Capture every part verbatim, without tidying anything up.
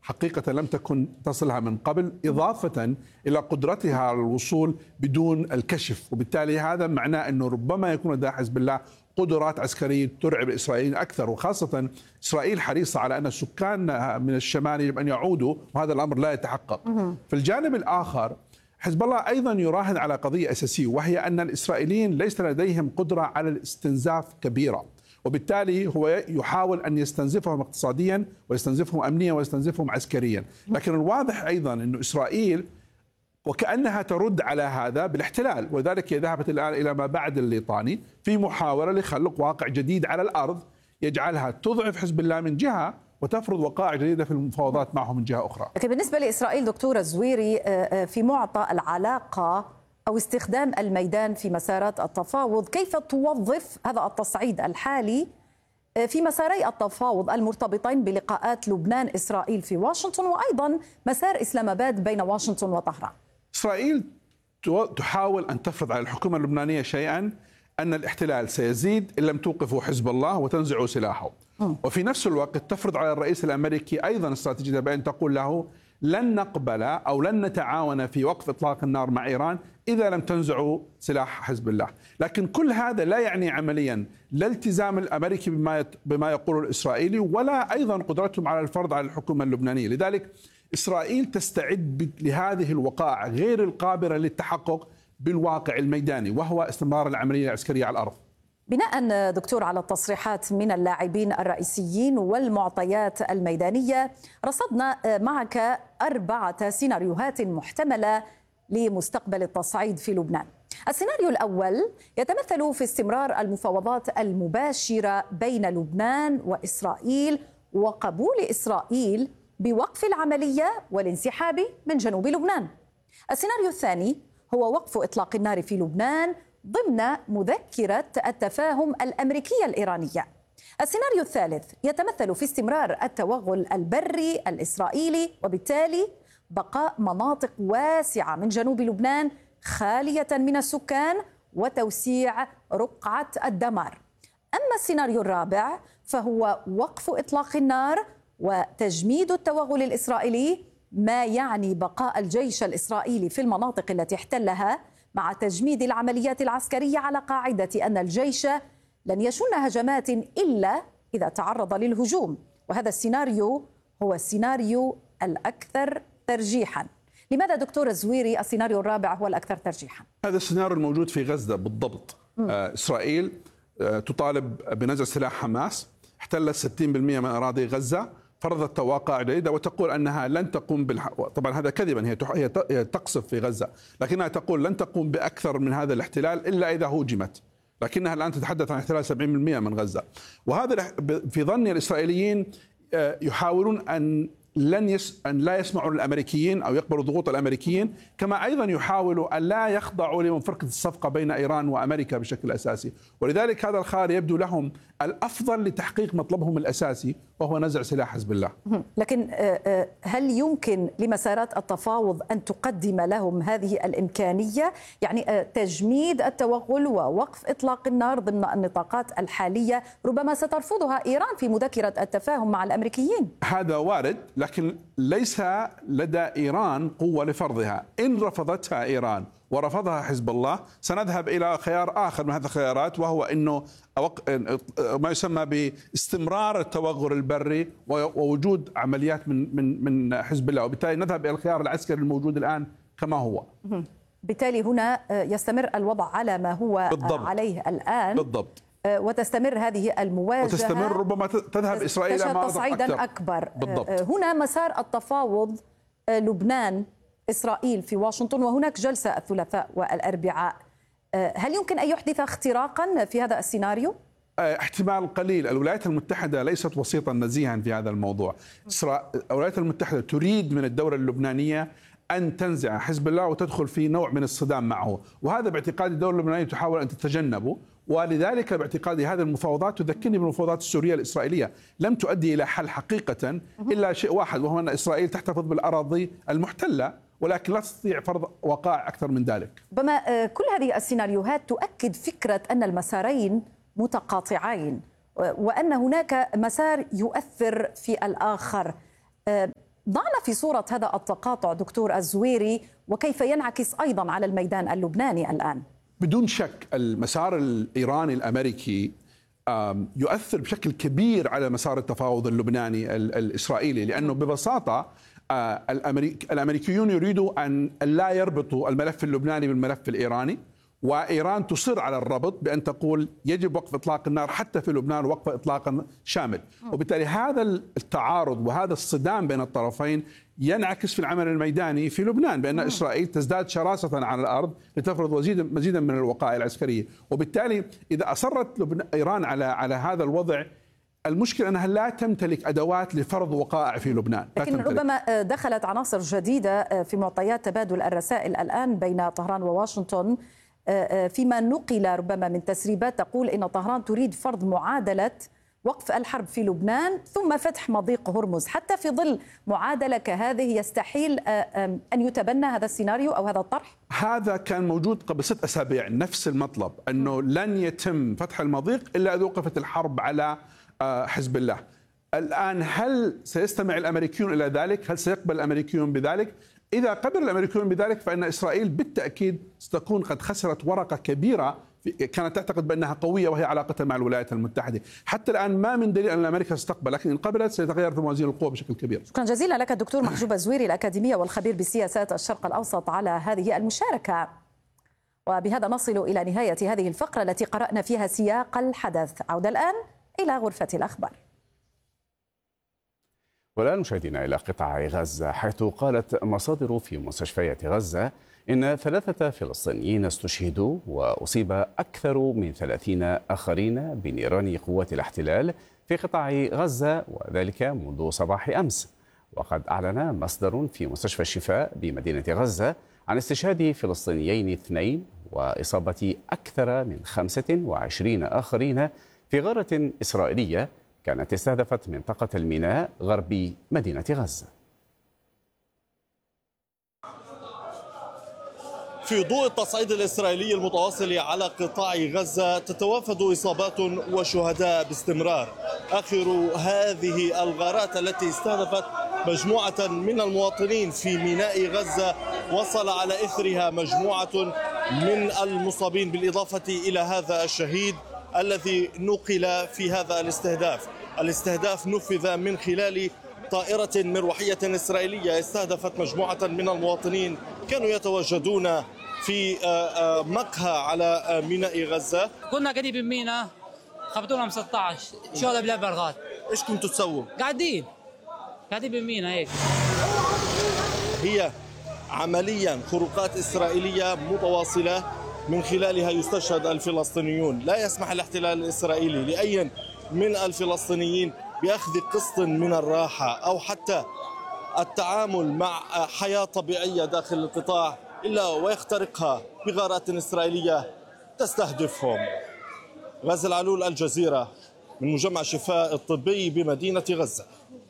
حقيقة لم تكن تصلها من قبل، إضافة إلى قدرتها على الوصول بدون الكشف، وبالتالي هذا معناه أنه ربما يكون لدى حزب الله قدرات عسكرية ترعب الإسرائيليين أكثر، وخاصة إسرائيل حريصة على أن السكان من الشمال يجب أن يعودوا، وهذا الأمر لا يتحقق. في الجانب الآخر حزب الله أيضا يراهن على قضية أساسية، وهي أن الإسرائيليين ليس لديهم قدرة على الاستنزاف كبيرة، وبالتالي هو يحاول أن يستنزفهم اقتصاديا ويستنزفهم أمنيا ويستنزفهم عسكريا. لكن الواضح أيضا أن إسرائيل وكأنها ترد على هذا بالاحتلال، وذلك ذهبت الآن إلى ما بعد الليطاني في محاولة لخلق واقع جديد على الأرض يجعلها تضعف حزب الله من جهة وتفرض وقائع جديدة في المفاوضات معه من جهة أخرى. لكن بالنسبة لإسرائيل دكتور الزويري، في معطى العلاقة أو استخدام الميدان في مسارات التفاوض، كيف توظف هذا التصعيد الحالي في مساري التفاوض المرتبطين بلقاءات لبنان إسرائيل في واشنطن، وأيضا مسار إسلام آباد بين واشنطن وطهران؟ إسرائيل تحاول أن تفرض على الحكومة اللبنانية شيئا، أن الاحتلال سيزيد إن لم توقفوا حزب الله وتنزعوا سلاحه، وفي نفس الوقت تفرض على الرئيس الأمريكي أيضا استراتيجية بأن تقول له لن نقبل أو لن نتعاون في وقف إطلاق النار مع إيران إذا لم تنزعوا سلاح حزب الله. لكن كل هذا لا يعني عمليا لا التزام الأمريكي بما بما يقوله الإسرائيلي، ولا أيضا قدرتهم على الفرض على الحكومة اللبنانية. لذلك إسرائيل تستعد لهذه الوقائع غير القابلة للتحقق بالواقع الميداني، وهو استمرار العملية العسكرية على الأرض. بناء دكتور على التصريحات من اللاعبين الرئيسيين والمعطيات الميدانية، رصدنا معك أربعة سيناريوهات محتملة لمستقبل التصعيد في لبنان. السيناريو الأول يتمثل في استمرار المفاوضات المباشرة بين لبنان وإسرائيل وقبول إسرائيل بوقف العملية والانسحاب من جنوب لبنان. السيناريو الثاني هو وقف إطلاق النار في لبنان ضمن مذكرة التفاهم الأمريكية الإيرانية. السيناريو الثالث يتمثل في استمرار التوغل البري الإسرائيلي، وبالتالي بقاء مناطق واسعة من جنوب لبنان خالية من السكان وتوسيع رقعة الدمار. أما السيناريو الرابع فهو وقف إطلاق النار وتجميد التوغل الإسرائيلي، ما يعني بقاء الجيش الإسرائيلي في المناطق التي احتلها، مع تجميد العمليات العسكرية على قاعدة أن الجيش لن يشن هجمات إلا إذا تعرض للهجوم. وهذا السيناريو هو السيناريو الأكثر ترجيحا. لماذا دكتور الزويري السيناريو الرابع هو الأكثر ترجيحا؟ هذا السيناريو الموجود في غزة بالضبط. آه إسرائيل آه تطالب بنزع سلاح حماس، احتلت ستين بالمئة من أراضي غزة، فرضت وقائع جديدة وتقول أنها لن تقوم بالح... طبعا هذا كذبا، هي هي تقصف في غزة، لكنها تقول لن تقوم بأكثر من هذا الاحتلال إلا إذا هوجمت، لكنها الآن تتحدث عن احتلال سبعين بالمئة من غزة. وهذا في ظن الإسرائيليين يحاولون أن لن يس... أن لا يسمعوا للأمريكيين أو يقبلوا ضغوط الأمريكيين، كما أيضا يحاولوا أن لا يخضعوا لمنفرقة الصفقة بين إيران وأمريكا بشكل أساسي. ولذلك هذا الخيار يبدو لهم الأفضل لتحقيق مطلبهم الأساسي، وهو نزع سلاح حزب الله. لكن هل يمكن لمسارات التفاوض أن تقدم لهم هذه الإمكانية؟ يعني تجميد التوغل ووقف إطلاق النار ضمن النطاقات الحالية ربما سترفضها إيران في مذكرة التفاهم مع الأمريكيين. هذا وارد، لكن ليس لدى إيران قوة لفرضها. إن رفضتها إيران ورفضها حزب الله سنذهب إلى خيار آخر من هذه الخيارات، وهو أنه ما يسمى باستمرار التوغل البري ووجود عمليات من من من حزب الله، وبالتالي نذهب إلى الخيار العسكري الموجود الآن كما هو. بالتالي هنا يستمر الوضع على ما هو بالضبط. عليه الآن بالضبط، وتستمر هذه المواجهة وتستمر، ربما تذهب إسرائيل إلى تصعيدا أكبر. بالضبط. هنا مسار التفاوض لبنان إسرائيل في واشنطن، وهناك جلسة الثلاثاء والأربعاء. هل يمكن أن يحدث اختراقا في هذا السيناريو؟ احتمال قليل. الولايات المتحدة ليست وسيطا نزيها في هذا الموضوع. الولايات المتحدة تريد من الدولة اللبنانية أن تنزع حزب الله وتدخل في نوع من الصدام معه، وهذا باعتقاد الدولة اللبنانية تحاول أن تتجنبه. ولذلك باعتقادي هذه المفاوضات تذكرني بالمفاوضات السورية الإسرائيلية، لم تؤدي إلى حل حقيقة إلا شيء واحد، وهو أن إسرائيل تحتفظ بالأراضي المحتلة، ولكن لا تستطيع فرض وقائع أكثر من ذلك. ربما كل هذه السيناريوهات تؤكد فكرة أن المسارين متقاطعين وأن هناك مسار يؤثر في الآخر. ضعنا في صورة هذا التقاطع دكتور الزويري، وكيف ينعكس أيضا على الميدان اللبناني الآن؟ بدون شك المسار الإيراني الأمريكي يؤثر بشكل كبير على مسار التفاوض اللبناني الإسرائيلي، لأنه ببساطة الأمريكيون يريدوا أن لا يربطوا الملف اللبناني بالملف الإيراني، وإيران تصر على الربط بأن تقول يجب وقف إطلاق النار حتى في لبنان وقف إطلاق شامل. وبالتالي هذا التعارض وهذا الصدام بين الطرفين ينعكس في العمل الميداني في لبنان، بأن إسرائيل تزداد شراسة على الأرض لتفرض مزيدا من الوقائع العسكرية. وبالتالي إذا أصرت إيران على على هذا الوضع، المشكلة أنها لا تمتلك أدوات لفرض وقائع في لبنان. لكن ربما دخلت عناصر جديدة في معطيات تبادل الرسائل الآن بين طهران وواشنطن، فيما نقل ربما من تسريبات تقول إن طهران تريد فرض معادلة وقف الحرب في لبنان ثم فتح مضيق هرمز. حتى في ظل معادلة كهذه يستحيل أن يتبنى هذا السيناريو أو هذا الطرح؟ هذا كان موجود قبل ست أسابيع، نفس المطلب، أنه لن يتم فتح المضيق إلا إذا وقفت الحرب على حزب الله. الآن هل سيستمع الأمريكيون إلى ذلك؟ هل سيقبل الأمريكيون بذلك؟ إذا قبل الأمريكيون بذلك فإن إسرائيل بالتأكيد ستكون قد خسرت ورقة كبيرة كانت تعتقد بأنها قوية، وهي علاقتها مع الولايات المتحدة. حتى الآن ما من دليل أن أمريكا ستقبل، لكن إن قبلت سيتغير في موازين القوى بشكل كبير. شكرا جزيلا لك الدكتور محجوب الزويري، الأكاديمية والخبير بسياسات الشرق الأوسط، على هذه المشاركة. وبهذا نصل إلى نهاية هذه الفقرة التي قرأنا فيها سياق الحدث. عودة الآن إلى غرفة الأخبار. والآن مشاهدينا إلى قطاع غزة، حيث قالت مصادر في مستشفيات غزة إن ثلاثة فلسطينيين استشهدوا وأصيب أكثر من ثلاثين آخرين بنيران قوات الاحتلال في قطاع غزة، وذلك منذ صباح أمس. وقد أعلن مصدر في مستشفى الشفاء بمدينة غزة عن استشهاد فلسطينيين اثنين وإصابة أكثر من خمسة وعشرين آخرين في غارة إسرائيلية كانت استهدفت منطقة الميناء غرب مدينة غزة. في ضوء التصعيد الإسرائيلي المتواصل على قطاع غزة تتوافد إصابات وشهداء باستمرار. آخر هذه الغارات التي استهدفت مجموعة من المواطنين في ميناء غزة وصل على إثرها مجموعة من المصابين، بالإضافة إلى هذا الشهيد الذي نقل في هذا الاستهداف. الاستهداف نفذ من خلال طائرة مروحية إسرائيلية استهدفت مجموعة من المواطنين كانوا يتواجدون في مقهى على ميناء غزة. كنا قريب من ميناء، خبطونا من ستة عشر شغله بلا برغات. ايش كنتوا تسووا؟ قاعدين قاعدين بميناء هيك. هي عمليا خروقات إسرائيلية متواصلة من خلالها يستشهد الفلسطينيون. لا يسمح الاحتلال الإسرائيلي لأي من الفلسطينيين بأخذ قسط من الراحة أو حتى التعامل مع حياة طبيعية داخل القطاع إلا ويخترقها بغارات إسرائيلية تستهدفهم. غازي العلول، الجزيرة، من مجمع شفاء الطبي بمدينة غزة.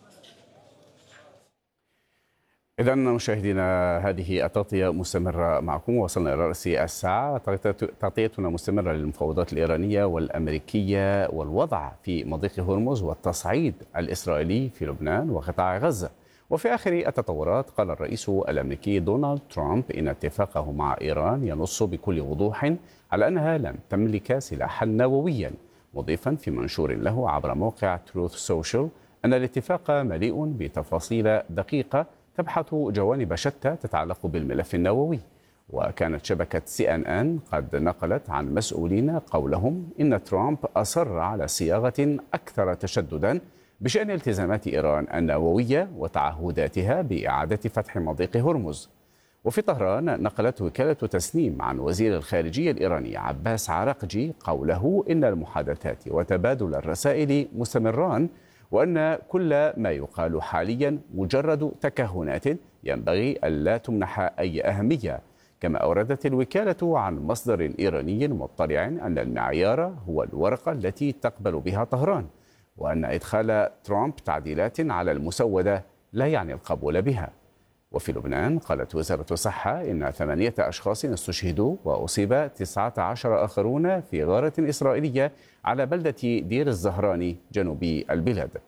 إذا مشاهدينا هذه التغطية مستمرة معكم، وصلنا إلى رأس الساعة. تغطيتنا مستمرة للمفاوضات الإيرانية والأمريكية والوضع في مضيق هرمز والتصعيد الإسرائيلي في لبنان وقطاع غزة. وفي آخر التطورات قال الرئيس الأمريكي دونالد ترامب إن اتفاقه مع إيران ينص بكل وضوح على أنها لن تملك سلاحا نوويا، مضيفا في منشور له عبر موقع تروث سوشيال أن الاتفاق مليء بتفاصيل دقيقة تبحث جوانب شتى تتعلق بالملف النووي. وكانت شبكة سي إن إن قد نقلت عن مسؤولين قولهم إن ترامب أصر على صياغة أكثر تشددا بشأن التزامات إيران النووية وتعهداتها بإعادة فتح مضيق هرمز. وفي طهران نقلت وكالة تسنيم عن وزير الخارجية الإيراني عباس عراقجي قوله إن المحادثات وتبادل الرسائل مستمران، وأن كل ما يقال حاليا مجرد تكهنات ينبغي ألا تمنح أي أهمية. كما أوردت الوكالة عن مصدر إيراني مطلع أن المعيار هو الورقة التي تقبل بها طهران، وأن إدخال ترامب تعديلات على المسودة لا يعني القبول بها. وفي لبنان قالت وزارة الصحة إن ثمانية أشخاص استشهدوا وأصيب تسعة عشر آخرون في غارة إسرائيلية على بلدة دير الزهراني جنوب البلاد.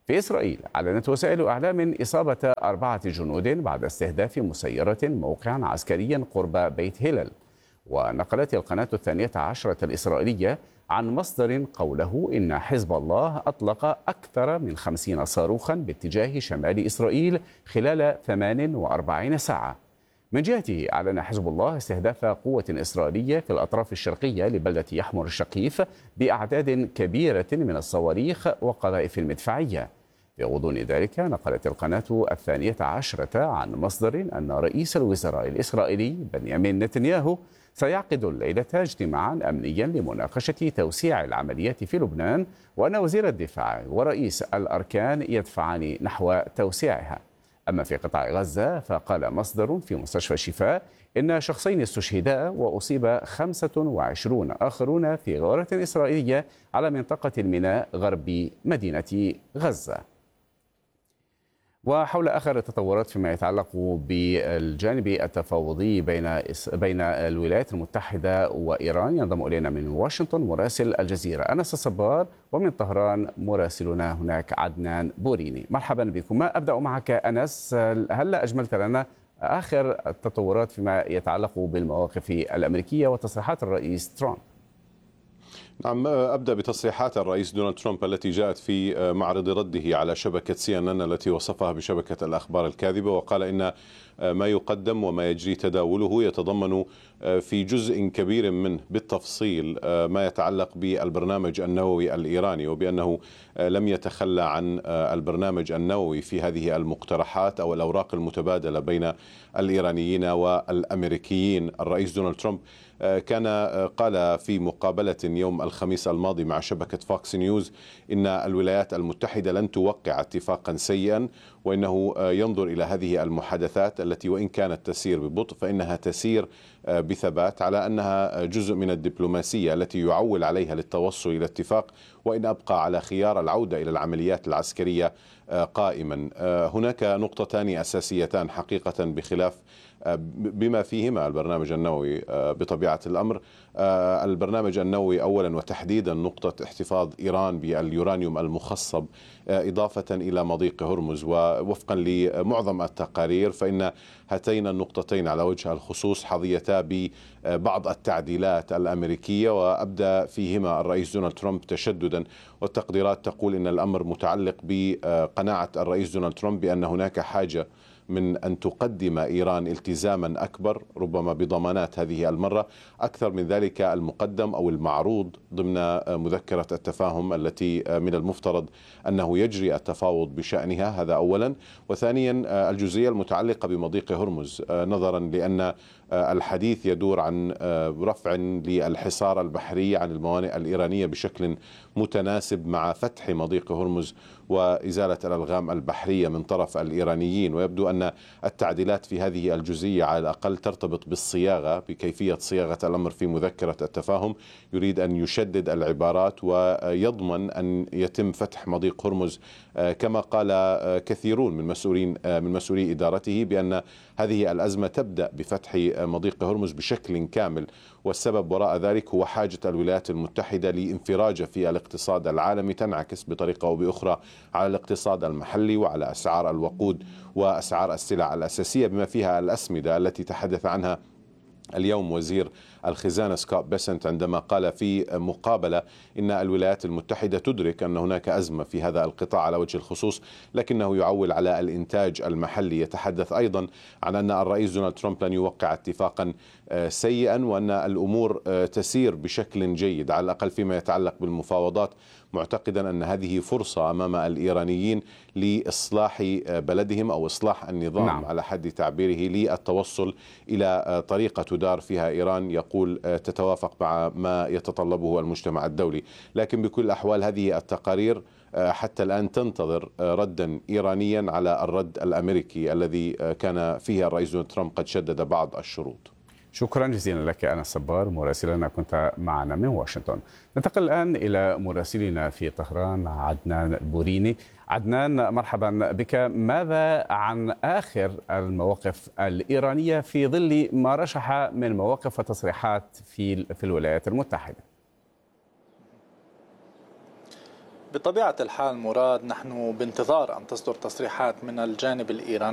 في إسرائيل أعلنت وسائل إعلام إصابة أربعة جنود بعد استهداف مسيرة موقعا عسكريا قرب بيت هلال. ونقلت القناة الثانية عشرة الإسرائيلية عن مصدر قوله إن حزب الله أطلق أكثر من خمسين صاروخا باتجاه شمال إسرائيل خلال ثمان وأربعين ساعة. من جهته أعلن حزب الله استهداف قوة إسرائيلية في الأطراف الشرقية لبلدة يحمر الشقيف بأعداد كبيرة من الصواريخ وقذائف المدفعية. في غضون ذلك نقلت القناة الثانية عشرة عن مصدر أن رئيس الوزراء الإسرائيلي بنيامين نتنياهو سيعقد الليلة اجتماعا أمنيا لمناقشة توسيع العمليات في لبنان، وأن وزير الدفاع ورئيس الأركان يدفعان نحو توسيعها. أما في قطاع غزة فقال مصدر في مستشفى الشفاء إن شخصين استشهدا وأصيب خمسة وعشرون آخرون في غارة إسرائيلية على منطقة الميناء غرب مدينة غزة. وحول آخر التطورات فيما يتعلق بالجانب التفاوضي بين بين الولايات المتحدة وإيران، ينضم إلينا من واشنطن مراسل الجزيرة أنس الصبار، ومن طهران مراسلنا هناك عدنان بوريني. مرحبا بكم. ما أبدأ معك أنس، هل أجملت لنا آخر التطورات فيما يتعلق بالمواقف الأمريكية وتصريحات الرئيس ترامب؟ نعم، أبدأ بتصريحات الرئيس دونالد ترامب التي جاءت في معرض رده على شبكة سي إن إن التي وصفها بشبكة الأخبار الكاذبة، وقال إن ما يقدم وما يجري تداوله يتضمن في جزء كبير منه بالتفصيل ما يتعلق بالبرنامج النووي الإيراني، وبأنه لم يتخلى عن البرنامج النووي في هذه المقترحات أو الأوراق المتبادلة بين الإيرانيين والأمريكيين. الرئيس دونالد ترامب كان قال في مقابلة يوم الخميس الماضي مع شبكة فوكس نيوز إن الولايات المتحدة لن توقع اتفاقا سيئا، وإنه ينظر إلى هذه المحادثات التي وإن كانت تسير ببطء فإنها تسير بثبات، على أنها جزء من الدبلوماسية التي يعول عليها للتوصل إلى اتفاق، وإن أبقى على خيار العودة إلى العمليات العسكرية قائما. هناك نقطتان أساسيتان حقيقة بخلاف بما فيهما البرنامج النووي بطبيعة الأمر. البرنامج النووي أولا وتحديدا نقطة احتفاظ إيران باليورانيوم المخصب إضافة إلى مضيق هرمز، ووفقا لمعظم التقارير فإن هاتين النقطتين على وجه الخصوص حظيتا ببعض التعديلات الأمريكية، وأبدى فيهما الرئيس دونالد ترامب تشددا، والتقديرات تقول إن الأمر متعلق بقناعة الرئيس دونالد ترامب بأن هناك حاجة من أن تقدم إيران التزاما أكبر ربما بضمانات هذه المرة أكثر من ذلك المقدم أو المعروض ضمن مذكرة التفاهم التي من المفترض أنه يجري التفاوض بشأنها. هذا أولا. وثانيا الجزئية المتعلقة بمضيق هرمز، نظرا لأن الحديث يدور عن رفع للحصار البحري عن الموانئ الإيرانية بشكل متناسب مع فتح مضيق هرمز وإزالة الألغام البحرية من طرف الإيرانيين، ويبدو أن التعديلات في هذه الجزئية على الأقل ترتبط بالصياغة، بكيفية صياغة الأمر في مذكرة التفاهم. يريد أن يشدد العبارات ويضمن أن يتم فتح مضيق هرمز كما قال كثيرون من مسؤولين من مسؤولي إدارته بأن هذه الأزمة تبدأ بفتح مضيق هرمز بشكل كامل، والسبب وراء ذلك هو حاجة الولايات المتحدة لانفراجة في الاقتصاد العالمي تنعكس بطريقة أو بأخرى على الاقتصاد المحلي وعلى أسعار الوقود وأسعار السلع الأساسية بما فيها الأسمدة التي تحدث عنها اليوم وزير الخزانة سكوت بيسنت عندما قال في مقابلة إن الولايات المتحدة تدرك أن هناك أزمة في هذا القطاع على وجه الخصوص، لكنه يعول على الإنتاج المحلي. يتحدث أيضا عن أن الرئيس دونالد ترامب لن يوقع اتفاقا سيئا، وأن الأمور تسير بشكل جيد على الأقل فيما يتعلق بالمفاوضات، معتقدا أن هذه فرصة أمام الإيرانيين لإصلاح بلدهم أو إصلاح النظام نعم. على حد تعبيره للتوصل إلى طريقة تدار فيها إيران يقول تتوافق مع ما يتطلبه المجتمع الدولي. لكن بكل الأحوال هذه التقارير حتى الآن تنتظر ردا إيرانيا على الرد الأمريكي الذي كان فيه الرئيس دونالد ترامب قد شدد بعض الشروط. شكرا جزيلا لك أنس الصبار مراسلنا كنت معنا من واشنطن. ننتقل الآن إلى مراسلنا في طهران عدنان بوريني. عدنان مرحبا بك. ماذا عن آخر المواقف الإيرانية في ظل ما رشح من مواقف وتصريحات في في الولايات المتحدة؟ بطبيعة الحال مراد نحن بانتظار أن تصدر تصريحات من الجانب الإيراني